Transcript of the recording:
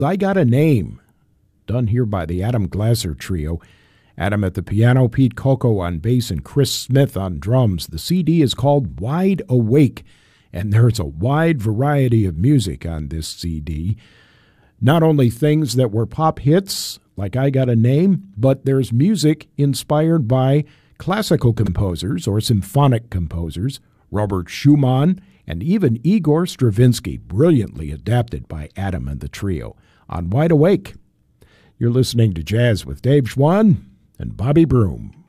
I Got a Name, done here by the Adam Glasser Trio. Adam at the piano, Pete Coco on bass, and Chris Smith on drums. The CD is called Wide Awake, and there's a wide variety of music on this CD. Not only things that were pop hits, like I Got a Name, but there's music inspired by classical composers or symphonic composers, Robert Schumann, and even Igor Stravinsky, brilliantly adapted by Adam and the Trio. On Wide Awake, you're listening to Jazz with Dave Schwann and Bobby Broom.